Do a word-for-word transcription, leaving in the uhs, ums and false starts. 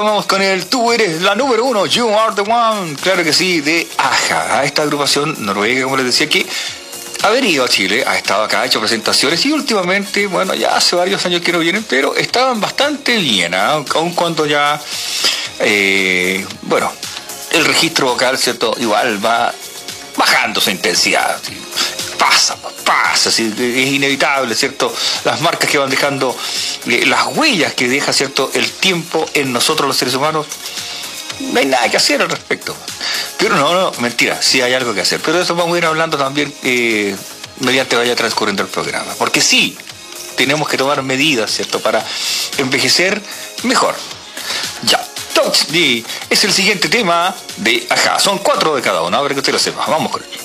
Vamos con el Tú eres la número uno, You are the one, claro que sí, de Aja, esta agrupación noruega, como les decía, que ha venido a Chile, ha estado acá, ha hecho presentaciones y últimamente, bueno, ya hace varios años que no vienen, pero estaban bastante bien, ¿eh? Aun cuando ya, eh, bueno, el registro vocal, ¿cierto? Igual va bajando su intensidad, ¿sí? Pasa, pasa, ¿sí? Es inevitable, ¿cierto? Las marcas que van dejando, eh, las huellas que deja, ¿cierto? El tiempo en nosotros los seres humanos, no hay nada que hacer al respecto. Pero no, no, mentira, sí hay algo que hacer. Pero de eso vamos a ir hablando también eh, mediante vaya transcurriendo el programa. Porque sí, tenemos que tomar medidas, ¿cierto? Para envejecer mejor. Ya, Touch D es el siguiente tema de Aja. Son cuatro de cada uno, a ver que usted lo sepa. Vamos con él.